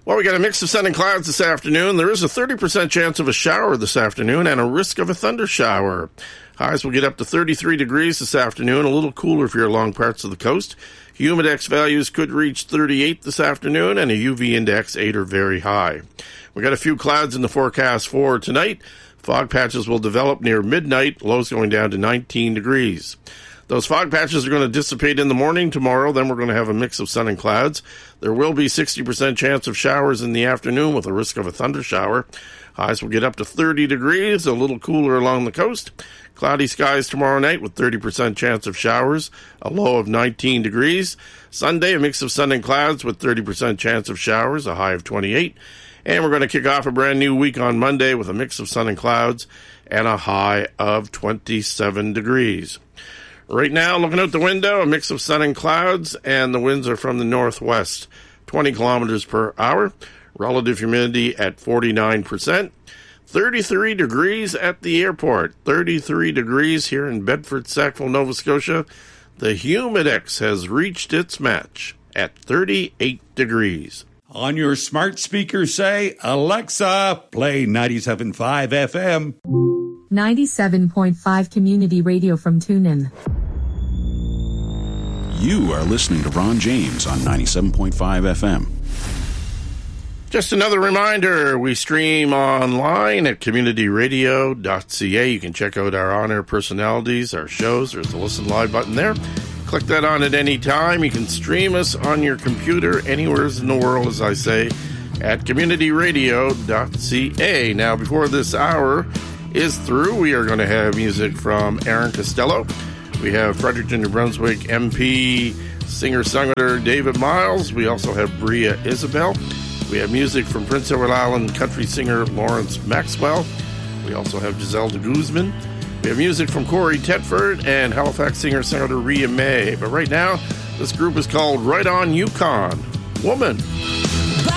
Well, we got a mix of sun and clouds this afternoon. There is a 30% chance of a shower this afternoon and a risk of a thunder shower. Highs will get up to 33 degrees this afternoon, a little cooler if you're along parts of the coast. Humidex values could reach 38 this afternoon and a UV index 8 or very high. We got a few clouds in the forecast for tonight. Fog patches will develop near midnight, lows going down to 19 degrees. Those fog patches are going to dissipate in the morning tomorrow. Then we're going to have a mix of sun and clouds. There will be 60% chance of showers in the afternoon with a risk of a thunder shower. Highs will get up to 30 degrees, a little cooler along the coast. Cloudy skies tomorrow night with 30% chance of showers, a low of 19 degrees. Sunday, a mix of sun and clouds with 30% chance of showers, a high of 28. And we're going to kick off a brand new week on Monday with a mix of sun and clouds and a high of 27 degrees. Right now, looking out the window, a mix of sun and clouds, and the winds are from the northwest, 20 kilometers per hour. Relative humidity at 49%. 33 degrees at the airport. 33 degrees here in Bedford, Sackville, Nova Scotia. The Humidex has reached its match at 38 degrees. On your smart speaker, say, Alexa, play 97.5 FM. 97.5 Community Radio from TuneIn. You are listening to Ron James on 97.5 FM. Just another reminder, we stream online at communityradio.ca. You can check out our on-air personalities, our shows. There's a Listen Live button there. Click that on at any time. You can stream us on your computer anywhere in the world, as I say, at communityradio.ca. Now, before this hour is through, we are going to have music from Aaron Costello. We have Fredericton, New Brunswick MP singer-songwriter David Miles. We also have Bria Isabel. We have music from Prince Edward Island country singer Lawrence Maxwell. We also have Giselle de Guzman. We have music from Corey Tetford and Halifax singer-songwriter Rhea May. But right now, this group is called Right On Yukon. Woman.